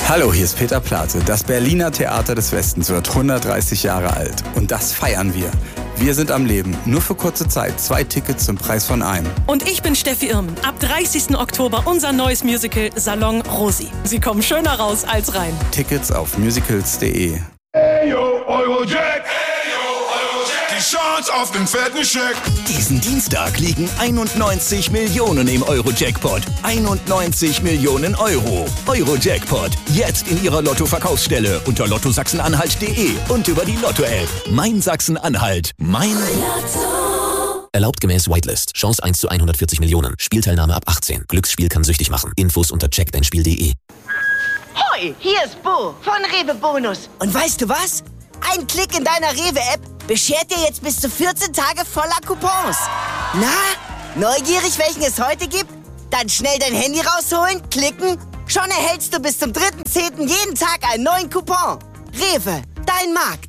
Hallo, hier ist Peter Plate. Das Berliner Theater des Westens wird 130 Jahre alt. Und das feiern wir. Wir sind am Leben. Nur für kurze Zeit. 2 Tickets zum Preis von einem. Und ich bin Steffi Irmen. Ab 30. Oktober unser neues Musical Salon Rosi. Sie kommen schöner raus als rein. Tickets auf musicals.de. Hey yo, Eurojack! Die Chance auf den fetten Scheck! Diesen Dienstag liegen 91 Millionen im Euro-Jackpot. 91 Millionen Euro. Euro-Jackpot. Jetzt in Ihrer Lotto-Verkaufsstelle unter lottosachsen-anhalt.de und über die Lotto-App. Mein Sachsen-Anhalt. Mein Lotto. Erlaubt gemäß Whitelist. Chance 1 zu 140 Millionen. Spielteilnahme ab 18. Glücksspiel kann süchtig machen. Infos unter checkdeinspiel.de. Hoi, hier ist Bo von Rewe Bonus. Und weißt du was? Ein Klick in deiner Rewe-App beschert dir jetzt bis zu 14 Tage voller Coupons. Na, neugierig, welchen es heute gibt? Dann schnell dein Handy rausholen, klicken. Schon erhältst du bis zum 3.10. jeden Tag einen neuen Coupon. Rewe, dein Markt.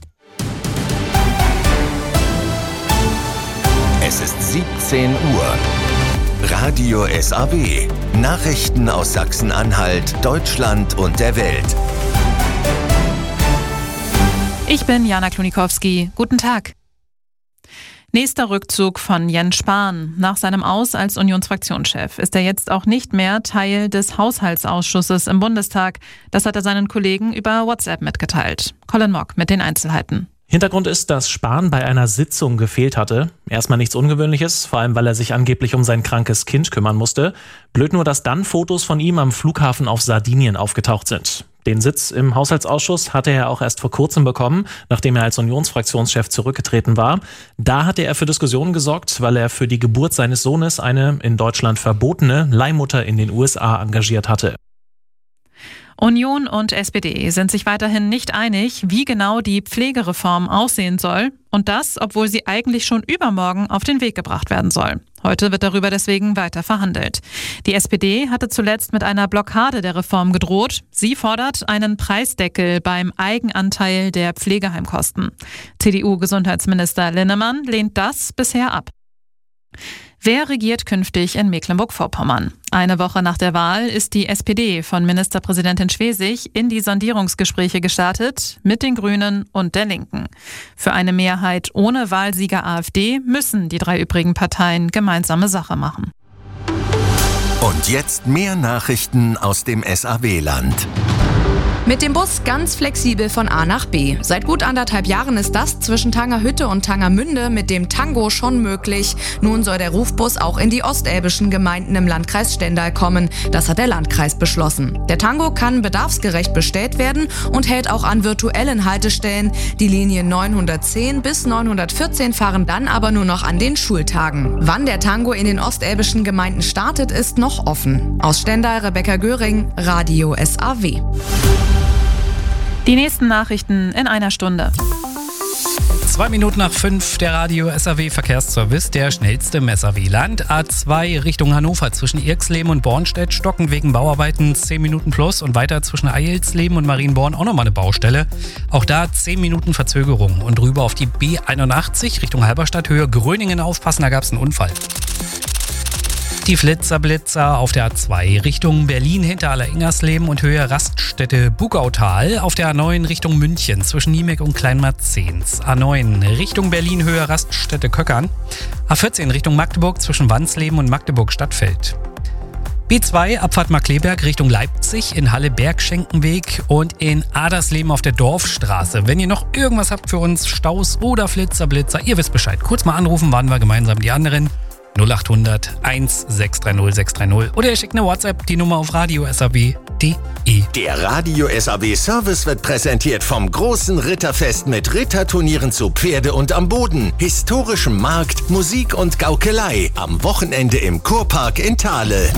Es ist 17 Uhr. Radio SAW. Nachrichten aus Sachsen-Anhalt, Deutschland und der Welt. Ich bin Jana Klonikowski. Guten Tag. Nächster Rückzug von Jens Spahn. Nach seinem Aus als Unionsfraktionschef ist er jetzt auch nicht mehr Teil des Haushaltsausschusses im Bundestag. Das hat er seinen Kollegen über WhatsApp mitgeteilt. Colin Mock mit den Einzelheiten. Hintergrund ist, dass Spahn bei einer Sitzung gefehlt hatte. Erstmal nichts Ungewöhnliches, vor allem weil er sich angeblich um sein krankes Kind kümmern musste. Blöd nur, dass dann Fotos von ihm am Flughafen auf Sardinien aufgetaucht sind. Den Sitz im Haushaltsausschuss hatte er auch erst vor kurzem bekommen, nachdem er als Unionsfraktionschef zurückgetreten war. Da hatte er für Diskussionen gesorgt, weil er für die Geburt seines Sohnes eine in Deutschland verbotene Leihmutter in den USA engagiert hatte. Union und SPD sind sich weiterhin nicht einig, wie genau die Pflegereform aussehen soll. Und das, obwohl sie eigentlich schon übermorgen auf den Weg gebracht werden soll. Heute wird darüber deswegen weiter verhandelt. Die SPD hatte zuletzt mit einer Blockade der Reform gedroht. Sie fordert einen Preisdeckel beim Eigenanteil der Pflegeheimkosten. CDU-Gesundheitsminister Linnemann lehnt das bisher ab. Wer regiert künftig in Mecklenburg-Vorpommern? Eine Woche nach der Wahl ist die SPD von Ministerpräsidentin Schwesig in die Sondierungsgespräche gestartet mit den Grünen und der Linken. Für eine Mehrheit ohne Wahlsieger AfD müssen die 3 übrigen Parteien gemeinsame Sache machen. Und jetzt mehr Nachrichten aus dem SAW-Land. Mit dem Bus ganz flexibel von A nach B. Seit gut 1,5 Jahren ist das zwischen Tangerhütte und Tangermünde mit dem Tango schon möglich. Nun soll der Rufbus auch in die ostelbischen Gemeinden im Landkreis Stendal kommen. Das hat der Landkreis beschlossen. Der Tango kann bedarfsgerecht bestellt werden und hält auch an virtuellen Haltestellen. Die Linien 910 bis 914 fahren dann aber nur noch an den Schultagen. Wann der Tango in den ostelbischen Gemeinden startet, ist noch offen. Aus Stendal, Rebecca Göring, Radio SAW. Die nächsten Nachrichten in einer Stunde. 2 Minuten nach 5, der Radio SAW Verkehrsservice, der schnellste im SAW-Land. A2 Richtung Hannover zwischen Irxleben und Bornstedt stocken wegen Bauarbeiten 10 Minuten plus und weiter zwischen Eilsleben und Marienborn auch nochmal eine Baustelle. Auch da 10 Minuten Verzögerung und rüber auf die B81 Richtung Halberstadt Höhe Gröningen aufpassen, da gab es einen Unfall. Die Flitzer auf der A2 Richtung Berlin hinter Alleringersleben und Höhe Raststätte Bugautal. Auf der A9 Richtung München zwischen Niemek und Kleinmarzens. A9 Richtung Berlin Höhe Raststätte Köckern. A14 Richtung Magdeburg zwischen Wansleben und Magdeburg Stadtfeld. B2 Abfahrt Markkleeberg Richtung Leipzig in Halle-Bergschenkenweg und in Adersleben auf der Dorfstraße. Wenn ihr noch irgendwas habt für uns, Staus oder Flitzer, ihr wisst Bescheid. Kurz mal anrufen, warten wir gemeinsam die anderen. 0800 1630 630 oder ihr schickt eine WhatsApp, die Nummer auf radiosaw.de. Der Radio SAW Service wird präsentiert vom großen Ritterfest mit Ritterturnieren zu Pferde und am Boden, historischem Markt, Musik und Gaukelei am Wochenende im Kurpark in Thale.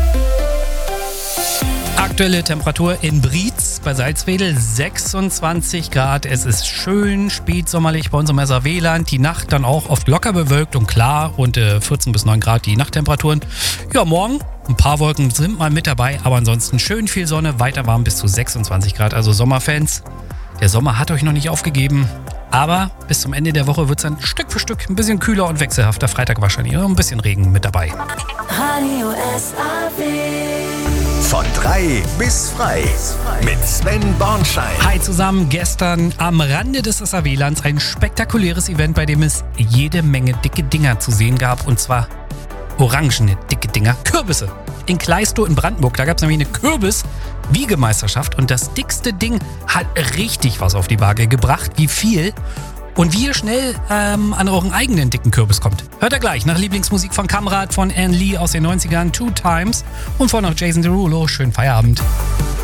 Aktuelle Temperatur in Brietz bei Salzwedel 26 Grad. Es ist schön spätsommerlich bei uns im SAW-Land. Die Nacht dann auch oft locker bewölkt und klar und 14 bis 9 Grad die Nachttemperaturen. Ja, morgen ein paar Wolken sind mal mit dabei, aber ansonsten schön viel Sonne, weiter warm bis zu 26 Grad. Also Sommerfans, der Sommer hat euch noch nicht aufgegeben. Aber bis zum Ende der Woche wird es dann Stück für Stück ein bisschen kühler und wechselhafter. Freitag wahrscheinlich noch ein bisschen Regen mit dabei. Radio SAW. Von 3 bis frei. Mit Sven Bornschein. Hi zusammen, gestern am Rande des SAW-Lands ein spektakuläres Event, bei dem es jede Menge dicke Dinger zu sehen gab. Und zwar orangene dicke Dinger, Kürbisse. In Kleistow in Brandenburg, da gab es nämlich eine Kürbis-Wiegemeisterschaft. Und das dickste Ding hat richtig was auf die Waage gebracht. Wie viel? Und wie ihr schnell an euren eigenen dicken Kürbis kommt. Hört ihr gleich nach Lieblingsmusik von Kamrat, von Anne Lee aus den 90ern, Two Times und von noch Jason Derulo. Schönen Feierabend.